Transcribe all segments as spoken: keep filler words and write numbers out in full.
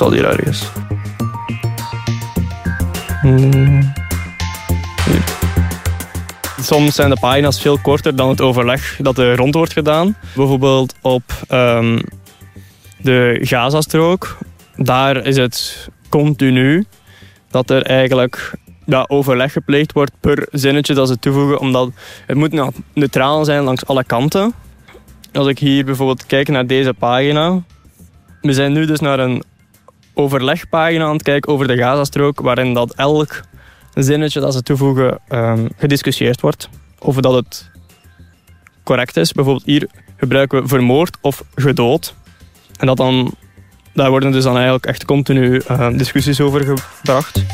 staat hier ergens. Hmm. Soms zijn de pagina's veel korter dan het overleg dat er rond wordt gedaan. Bijvoorbeeld op um, de Gazastrook. Daar is het continu dat er eigenlijk ja, overleg gepleegd wordt per zinnetje dat ze toevoegen. Omdat het moet nou neutraal zijn langs alle kanten. Als ik hier bijvoorbeeld kijk naar deze pagina. We zijn nu dus naar een overlegpagina aan het kijken over de Gazastrook. Waarin dat elk zinnetje dat ze toevoegen um, gediscussieerd wordt. Of dat het correct is. Bijvoorbeeld hier gebruiken we vermoord of gedood. En dat dan, daar worden dus dan eigenlijk echt continu uh, discussies over gebracht.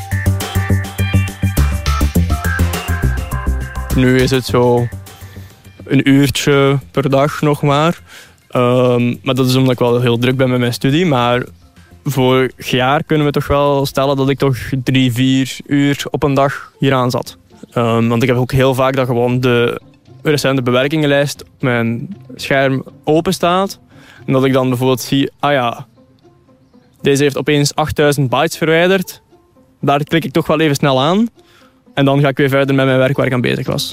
Nu is het zo een uurtje per dag nog maar. Um, maar dat is omdat ik wel heel druk ben met mijn studie. Maar vorig jaar kunnen we toch wel stellen dat ik toch drie, vier uur op een dag hieraan zat. Um, want ik heb ook heel vaak dat gewoon de recente bewerkingenlijst op mijn scherm open staat. En dat ik dan bijvoorbeeld zie, ah ja, deze heeft opeens achtduizend bytes verwijderd. Daar klik ik toch wel even snel aan. En dan ga ik weer verder met mijn werk waar ik aan bezig was.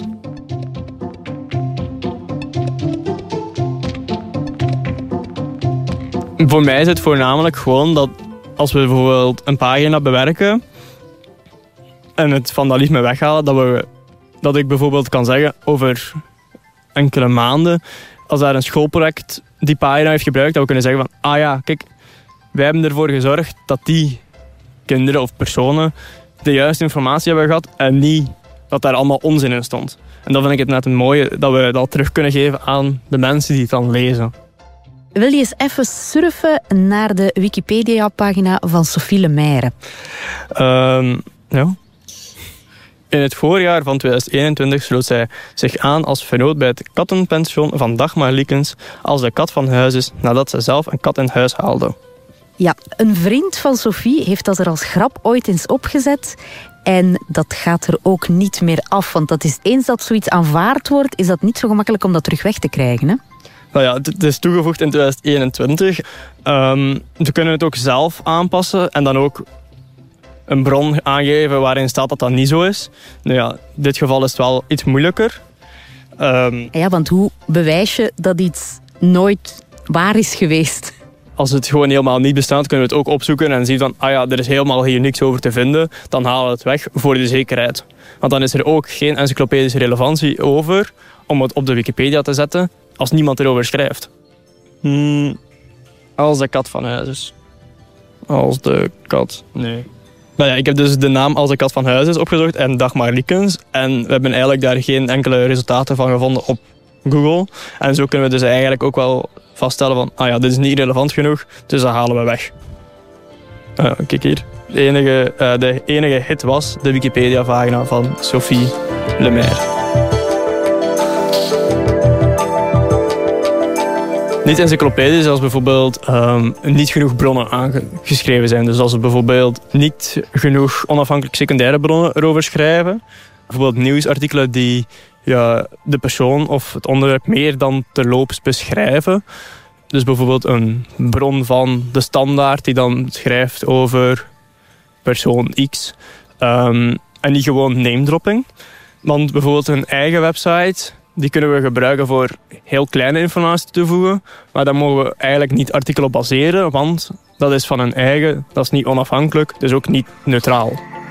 Voor mij is het voornamelijk gewoon dat als we bijvoorbeeld een pagina bewerken en het vandalisme weghalen, dat, we, dat ik bijvoorbeeld kan zeggen over enkele maanden, als daar een schoolproject die pagina heeft gebruikt, dat we kunnen zeggen van, ah ja, kijk, wij hebben ervoor gezorgd dat die kinderen of personen de juiste informatie hebben gehad en niet dat daar allemaal onzin in stond. En dat vind ik het net een mooie, dat we dat terug kunnen geven aan de mensen die het dan lezen. Wil je eens even surfen naar de Wikipedia-pagina van Sophie Lemaire? Um, ja. In het voorjaar van tweeduizend eenentwintig sloot zij zich aan als vernoot bij het kattenpension van Dagmar Liekens als de kat van huis is, nadat ze zelf een kat in huis haalde. Ja, een vriend van Sophie heeft dat er als grap ooit eens opgezet. En dat gaat er ook niet meer af. Want dat is, eens dat zoiets aanvaard wordt, is dat niet zo gemakkelijk om dat terug weg te krijgen, hè? Nou ja, het is toegevoegd in tweeduizend eenentwintig. Um, we kunnen het ook zelf aanpassen en dan ook een bron aangeven waarin staat dat dat niet zo is. Nou ja, in dit geval is het wel iets moeilijker. Um, ja, want hoe bewijs je dat iets nooit waar is geweest? Als het gewoon helemaal niet bestaat, kunnen we het ook opzoeken en zien van, ah ja, er is helemaal hier niks over te vinden. Dan halen we het weg voor de zekerheid. Want dan is er ook geen encyclopedische relevantie over om het op de Wikipedia te zetten als niemand erover schrijft. Hmm, als de kat van huis is. Als de kat... Nee. Nou ja, ik heb dus de naam Als de kat van huis is opgezocht en Dagmar Liekens. En we hebben eigenlijk daar geen enkele resultaten van gevonden op Google. En zo kunnen we dus eigenlijk ook wel vaststellen van, ah ja, dit is niet relevant genoeg, dus dat halen we weg. Uh, kijk hier. De enige, uh, de enige hit was de Wikipedia-pagina van Sophie Lemaire. Niet encyclopedisch als bijvoorbeeld um, niet genoeg bronnen aangeschreven zijn. Dus als er bijvoorbeeld niet genoeg onafhankelijk secundaire bronnen erover schrijven. Bijvoorbeeld nieuwsartikelen die ja, de persoon of het onderwerp meer dan terloops beschrijven. Dus bijvoorbeeld een bron van de Standaard die dan schrijft over persoon X. Um, en niet gewoon name-dropping. Want bijvoorbeeld een eigen website, die kunnen we gebruiken voor heel kleine informatie toe te voegen. Maar daar mogen we eigenlijk niet artikelen op baseren, want dat is van een eigen, dat is niet onafhankelijk, dus ook niet neutraal.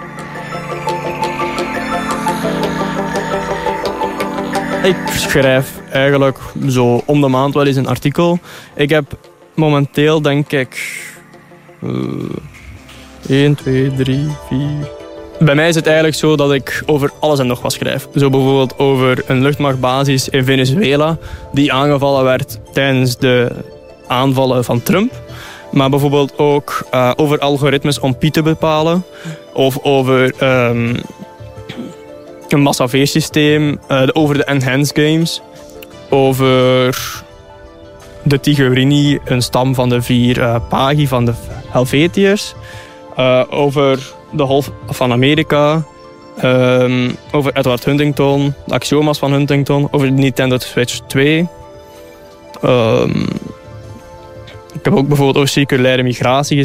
Ik schrijf eigenlijk zo om de maand wel eens een artikel. Ik heb momenteel denk ik uh, één, twee, drie, vier... Bij mij is het eigenlijk zo dat ik over alles en nog wat schrijf. Zo bijvoorbeeld over een luchtmachtbasis in Venezuela die aangevallen werd tijdens de aanvallen van Trump. Maar bijvoorbeeld ook uh, over algoritmes om pi te bepalen. Of over um, een massaveersysteem, uh, over de Enhanced Games. Over de Tigrini, een stam van de vier uh, Pagi van de Helvetiërs. Uh, over de Golf van Amerika. Um, over Edward Huntington, de axioma's van Huntington. Over de Nintendo Switch twee. Um, ik heb ook bijvoorbeeld over circulaire migratie